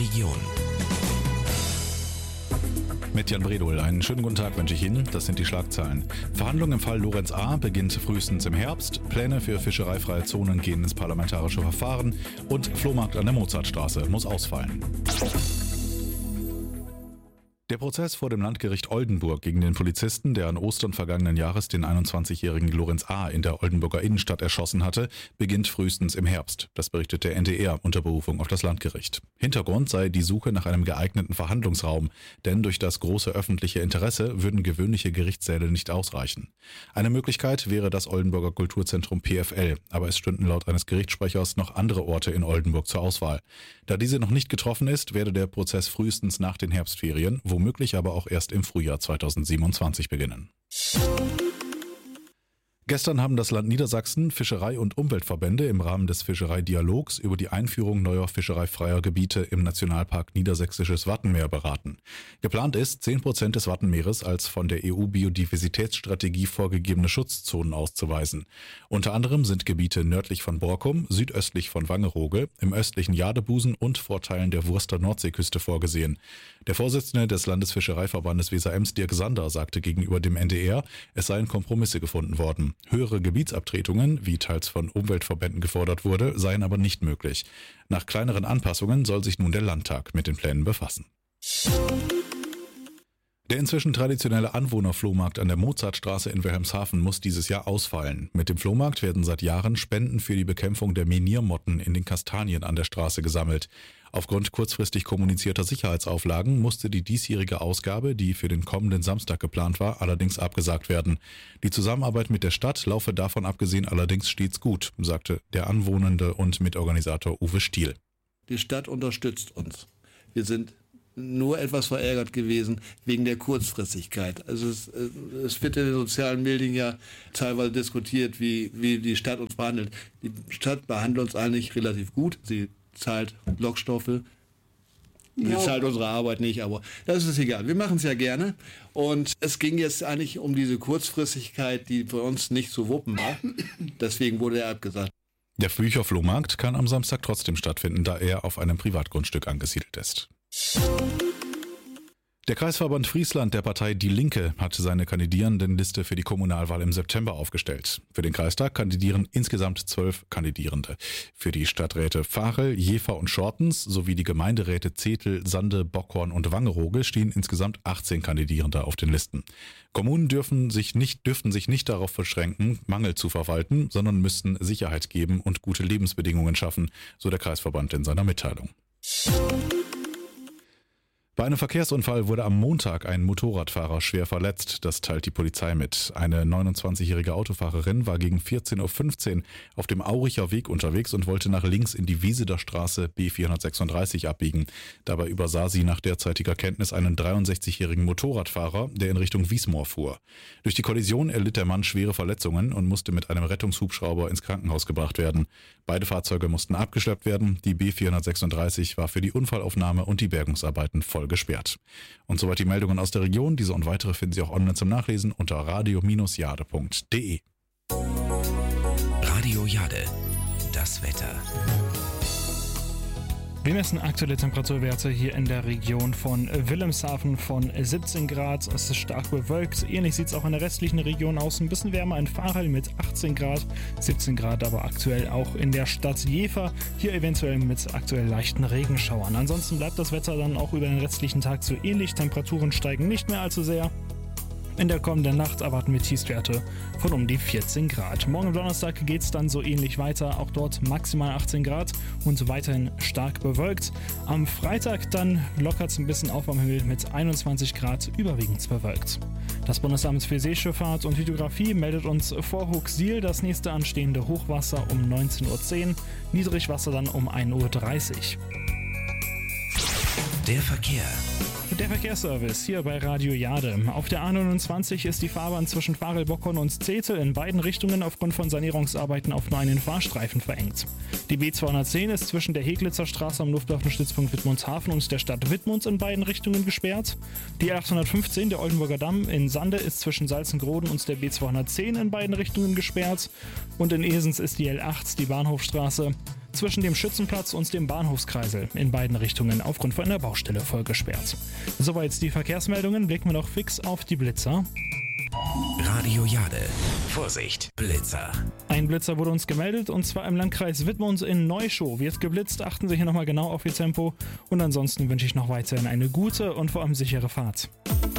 Region. Mit Jan Bredol. Einen schönen guten Tag wünsche ich Ihnen. Das sind die Schlagzeilen. Verhandlung im Fall Lorenz A. beginnt frühestens im Herbst. Pläne für fischereifreie Zonen gehen ins parlamentarische Verfahren. Und Flohmarkt an der Mozartstraße muss ausfallen. Der Prozess vor dem Landgericht Oldenburg gegen den Polizisten, der an Ostern vergangenen Jahres den 21-jährigen Lorenz A. in der Oldenburger Innenstadt erschossen hatte, beginnt frühestens im Herbst. Das berichtet der NDR unter Berufung auf das Landgericht. Hintergrund sei die Suche nach einem geeigneten Verhandlungsraum, denn durch das große öffentliche Interesse würden gewöhnliche Gerichtssäle nicht ausreichen. Eine Möglichkeit wäre das Oldenburger Kulturzentrum PFL, aber es stünden laut eines Gerichtssprechers noch andere Orte in Oldenburg zur Auswahl. Da diese noch nicht getroffen ist, werde der Prozess frühestens nach den Herbstferien, womöglich aber auch erst im Frühjahr 2027 beginnen. Gestern haben das Land Niedersachsen Fischerei- und Umweltverbände im Rahmen des Fischereidialogs über die Einführung neuer fischereifreier Gebiete im Nationalpark Niedersächsisches Wattenmeer beraten. Geplant ist, 10% des Wattenmeeres als von der EU-Biodiversitätsstrategie vorgegebene Schutzzonen auszuweisen. Unter anderem sind Gebiete nördlich von Borkum, südöstlich von Wangerooge, im östlichen Jadebusen und Vorteilen der Wurster Nordseeküste vorgesehen. Der Vorsitzende des Landesfischereiverbandes Weser-Ems, Dirk Sander, sagte gegenüber dem NDR, es seien Kompromisse gefunden worden. Höhere Gebietsabtretungen, wie teils von Umweltverbänden gefordert wurde, seien aber nicht möglich. Nach kleineren Anpassungen soll sich nun der Landtag mit den Plänen befassen. Der inzwischen traditionelle Anwohnerflohmarkt an der Mozartstraße in Wilhelmshaven muss dieses Jahr ausfallen. Mit dem Flohmarkt werden seit Jahren Spenden für die Bekämpfung der Meniermotten in den Kastanien an der Straße gesammelt. Aufgrund kurzfristig kommunizierter Sicherheitsauflagen musste die diesjährige Ausgabe, die für den kommenden Samstag geplant war, allerdings abgesagt werden. Die Zusammenarbeit mit der Stadt laufe davon abgesehen allerdings stets gut, sagte der Anwohnende und Mitorganisator Uwe Stiel. Die Stadt unterstützt uns. Wir sind nur etwas verärgert gewesen wegen der Kurzfristigkeit. Also es wird in den sozialen Medien ja teilweise diskutiert, wie die Stadt uns behandelt. Die Stadt behandelt uns eigentlich relativ gut. Sie zahlt Lockstoffe. Sie zahlt unsere Arbeit nicht, aber das ist egal. Wir machen es ja gerne. Und es ging jetzt eigentlich um diese Kurzfristigkeit, die für uns nicht zu wuppen war. Deswegen wurde er abgesagt. Der Bücherflohmarkt kann am Samstag trotzdem stattfinden, da er auf einem Privatgrundstück angesiedelt ist. Der Kreisverband Friesland der Partei Die Linke hat seine Kandidierendenliste für die Kommunalwahl im September aufgestellt. Für den Kreistag kandidieren insgesamt 12 Kandidierende. Für die Stadträte Varel, Jever und Schortens sowie die Gemeinderäte Zetel, Sande, Bockhorn und Wangerooge stehen insgesamt 18 Kandidierende auf den Listen. Kommunen dürften sich nicht darauf beschränken, Mangel zu verwalten, sondern müssten Sicherheit geben und gute Lebensbedingungen schaffen, so der Kreisverband in seiner Mitteilung. Bei einem Verkehrsunfall wurde am Montag ein Motorradfahrer schwer verletzt, das teilt die Polizei mit. Eine 29-jährige Autofahrerin war gegen 14.15 Uhr auf dem Auricher Weg unterwegs und wollte nach links in die Wieseder Straße B436 abbiegen. Dabei übersah sie nach derzeitiger Kenntnis einen 63-jährigen Motorradfahrer, der in Richtung Wiesmoor fuhr. Durch die Kollision erlitt der Mann schwere Verletzungen und musste mit einem Rettungshubschrauber ins Krankenhaus gebracht werden. Beide Fahrzeuge mussten abgeschleppt werden. Die B436 war für die Unfallaufnahme und die Bergungsarbeiten voll gesperrt. Und soweit die Meldungen aus der Region. Diese und weitere finden Sie auch online zum Nachlesen unter radio-jade.de. Radio Jade, das Wetter. Wir messen aktuelle Temperaturwerte hier in der Region von Wilhelmshaven von 17 Grad. Es ist stark bewölkt. Ähnlich sieht es auch in der restlichen Region aus. Ein bisschen wärmer in Varel mit 18 Grad, 17 Grad aber aktuell auch in der Stadt Jever. Hier eventuell mit aktuell leichten Regenschauern. Ansonsten bleibt das Wetter dann auch über den restlichen Tag so ähnlich. Temperaturen steigen nicht mehr allzu sehr. In der kommenden Nacht erwarten wir Tiefstwerte von um die 14 Grad. Morgen Donnerstag geht es dann so ähnlich weiter, auch dort maximal 18 Grad und weiterhin stark bewölkt. Am Freitag dann lockert es ein bisschen auf am Himmel mit 21 Grad, überwiegend bewölkt. Das Bundesamt für Seeschifffahrt und Hydrographie meldet uns vor Huxil das nächste anstehende Hochwasser um 19.10 Uhr, Niedrigwasser dann um 1.30 Uhr. Der Verkehr. Der Verkehrsservice hier bei Radio Jade. Auf der A29 ist die Fahrbahn zwischen Varel, Bockhorn und Zetel in beiden Richtungen aufgrund von Sanierungsarbeiten auf nur einen Fahrstreifen verengt. Die B210 ist zwischen der Heglitzer Straße am Luftwaffenstützpunkt Wittmundshafen und der Stadt Wittmund in beiden Richtungen gesperrt. Die 815, der Oldenburger Damm in Sande, ist zwischen Salzengroden und der B210 in beiden Richtungen gesperrt. Und in Esens ist die L8, die Bahnhofstraße, zwischen dem Schützenplatz und dem Bahnhofskreisel in beiden Richtungen aufgrund von einer Baustelle voll gesperrt. Soweit die Verkehrsmeldungen, blicken wir noch fix auf die Blitzer. Radio Jade. Vorsicht, Blitzer. Ein Blitzer wurde uns gemeldet und zwar im Landkreis Wittmund in Neuschow. Wird geblitzt, achten Sie hier nochmal genau auf Ihr Tempo und ansonsten wünsche ich noch weiterhin eine gute und vor allem sichere Fahrt.